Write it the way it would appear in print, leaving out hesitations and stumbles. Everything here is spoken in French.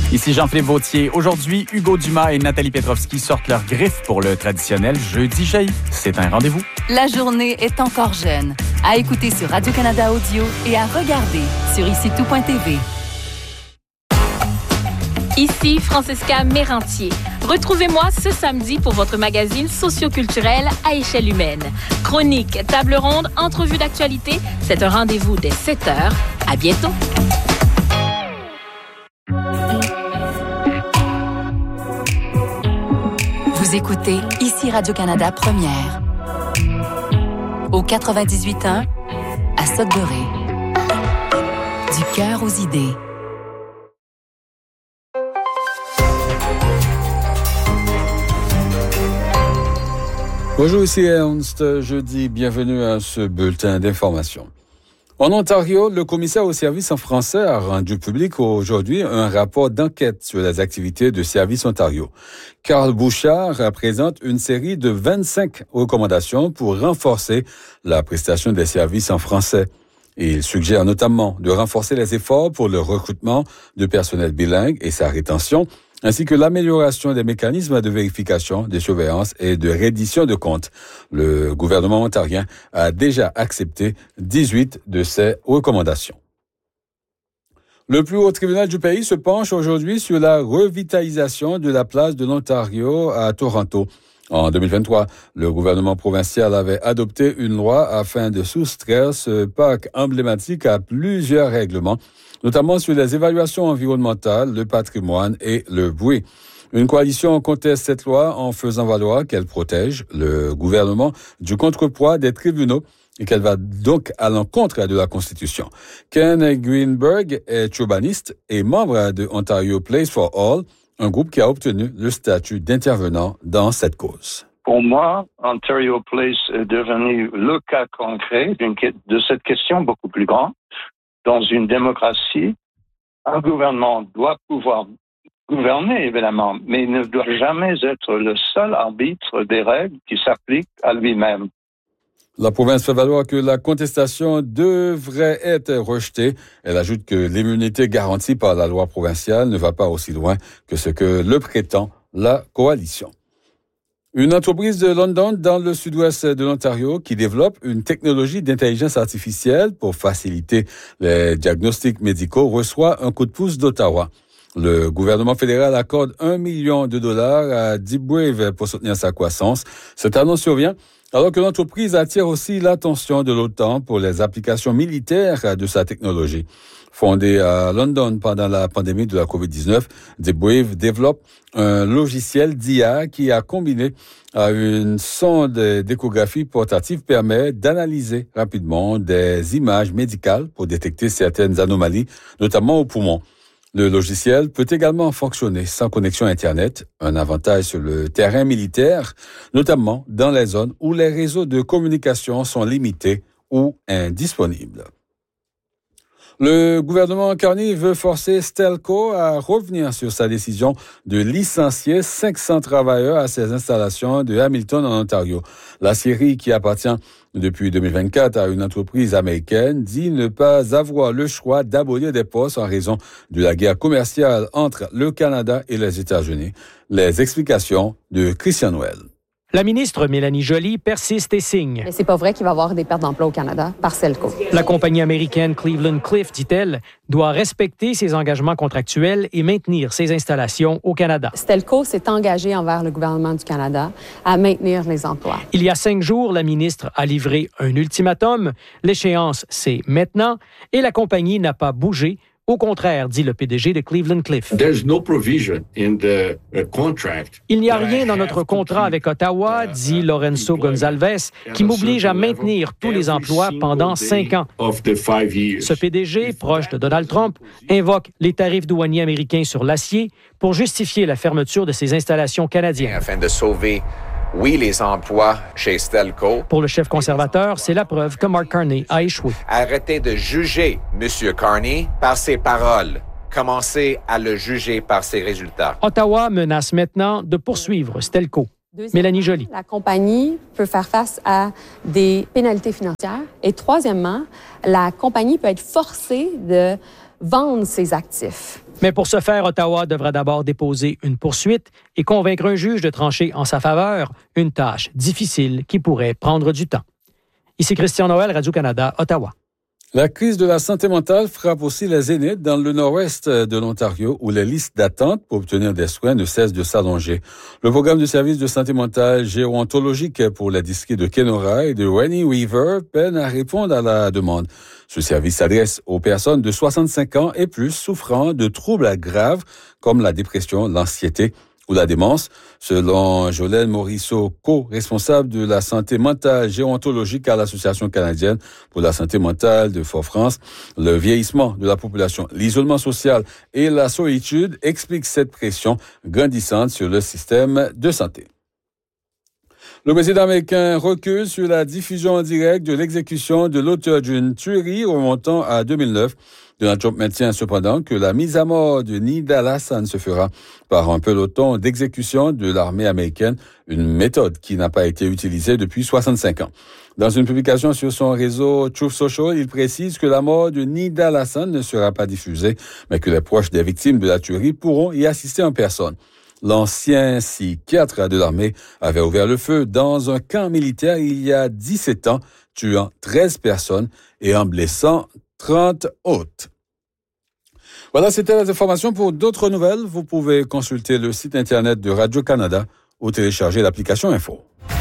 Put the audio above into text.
Ici Jean-Philippe Vautier. Aujourd'hui, Hugo Dumas et Nathalie Petrovski sortent leurs griffes pour le traditionnel Jeudi jaillit. C'est un rendez-vous. La journée est encore jeune. À écouter sur Radio-Canada Audio et à regarder sur icitout.tv. Ici Francesca Mérantier. Retrouvez-moi ce samedi pour votre magazine socioculturel à échelle humaine. Chronique, table ronde, entrevue d'actualité. C'est un rendez-vous dès 7h. À bientôt. Vous écoutez ici Radio-Canada Première. Au 98.1, à Sudbury. Du cœur aux idées. Bonjour, ici Ernst. Jeudi, bienvenue à ce bulletin d'information. En Ontario, le commissaire aux services en français a rendu public aujourd'hui un rapport d'enquête sur les activités de Services Ontario. Carl Bouchard présente une série de 25 recommandations pour renforcer la prestation des services en français. Il suggère notamment de renforcer les efforts pour le recrutement de personnel bilingue et sa rétention, ainsi que l'amélioration des mécanismes de vérification, de surveillance et de reddition de comptes. Le gouvernement ontarien a déjà accepté 18 de ces recommandations. Le plus haut tribunal du pays se penche aujourd'hui sur la revitalisation de la place de l'Ontario à Toronto. En 2023, le gouvernement provincial avait adopté une loi afin de soustraire ce parc emblématique à plusieurs règlements, notamment sur les évaluations environnementales, le patrimoine et le bruit. Une coalition conteste cette loi en faisant valoir qu'elle protège le gouvernement du contrepoids des tribunaux et qu'elle va donc à l'encontre de la Constitution. Ken Greenberg est urbaniste et membre de Ontario Place for All, un groupe qui a obtenu le statut d'intervenant dans cette cause. Pour moi, Ontario Place est devenu le cas concret de cette question beaucoup plus grande. Dans une démocratie, un gouvernement doit pouvoir gouverner, évidemment, mais il ne doit jamais être le seul arbitre des règles qui s'appliquent à lui-même. La province fait valoir que la contestation devrait être rejetée. Elle ajoute que l'immunité garantie par la loi provinciale ne va pas aussi loin que ce que le prétend la coalition. Une entreprise de London dans le sud-ouest de l'Ontario qui développe une technologie d'intelligence artificielle pour faciliter les diagnostics médicaux reçoit un coup de pouce d'Ottawa. Le gouvernement fédéral accorde $1 million à DeepWave pour soutenir sa croissance. Cette annonce survient alors que l'entreprise attire aussi l'attention de l'OTAN pour les applications militaires de sa technologie. Fondée à London pendant la pandémie de la COVID-19, DeepWave développe un logiciel d'IA qui a combiné à une sonde d'échographie portative permet d'analyser rapidement des images médicales pour détecter certaines anomalies, notamment au poumon. Le logiciel peut également fonctionner sans connexion Internet, un avantage sur le terrain militaire, notamment dans les zones où les réseaux de communication sont limités ou indisponibles. Le gouvernement Carney veut forcer Stelco à revenir sur sa décision de licencier 500 travailleurs à ses installations de Hamilton en Ontario. La scierie, qui appartient depuis 2024 à une entreprise américaine, dit ne pas avoir le choix d'abolir des postes en raison de la guerre commerciale entre le Canada et les États-Unis. Les explications de Christian Noël. La ministre Mélanie Joly persiste et signe. Mais c'est pas vrai qu'il va y avoir des pertes d'emplois au Canada par Stelco. La compagnie américaine Cleveland-Cliffs, dit-elle, doit respecter ses engagements contractuels et maintenir ses installations au Canada. Stelco s'est engagé envers le gouvernement du Canada à maintenir les emplois. Il y a 5 jours, la ministre a livré un ultimatum. L'échéance, c'est maintenant, et la compagnie n'a pas bougé. Au contraire, dit le PDG de Cleveland-Cliffs. Il n'y a rien dans notre contrat avec Ottawa, dit Lorenzo Gonzalez, qui m'oblige à maintenir tous les emplois pendant 5 ans. Ce PDG, proche de Donald Trump, invoque les tarifs douaniers américains sur l'acier pour justifier la fermeture de ses installations canadiennes. Afin de sauver les emplois chez Stelco. Pour le chef conservateur, c'est la preuve que Mark Carney a échoué. Arrêtez de juger M. Carney par ses paroles. Commencez à le juger par ses résultats. Ottawa menace maintenant de poursuivre Stelco. Mélanie Joly. La compagnie peut faire face à des pénalités financières. Et troisièmement, la compagnie peut être forcée de vendre ses actifs. Mais pour ce faire, Ottawa devra d'abord déposer une poursuite et convaincre un juge de trancher en sa faveur, une tâche difficile qui pourrait prendre du temps. Ici Christian Noël, Radio-Canada, Ottawa. La crise de la santé mentale frappe aussi les aînés dans le nord-ouest de l'Ontario où les listes d'attente pour obtenir des soins ne cessent de s'allonger. Le programme de service de santé mentale gérontologique pour les districts de Kenora et de Rainy River peine à répondre à la demande. Ce service s'adresse aux personnes de 65 ans et plus souffrant de troubles graves comme la dépression, l'anxiété ou la démence. Selon Jolène Morisseau, co-responsable de la santé mentale gérontologique à l'Association canadienne pour la santé mentale de Fort-France, le vieillissement de la population, l'isolement social et la solitude expliquent cette pression grandissante sur le système de santé. Le président américain recule sur la diffusion en direct de l'exécution de l'auteur d'une tuerie remontant à 2009. Donald Trump maintient cependant que la mise à mort de Nidal Hassan se fera par un peloton d'exécution de l'armée américaine, une méthode qui n'a pas été utilisée depuis 65 ans. Dans une publication sur son réseau Truth Social, il précise que la mort de Nidal Hassan ne sera pas diffusée, mais que les proches des victimes de la tuerie pourront y assister en personne. L'ancien psychiatre de l'armée avait ouvert le feu dans un camp militaire il y a 17 ans, tuant 13 personnes et en blessant 30 autres. Voilà, c'était les informations. Pour d'autres nouvelles, vous pouvez consulter le site Internet de Radio-Canada ou télécharger l'application Info.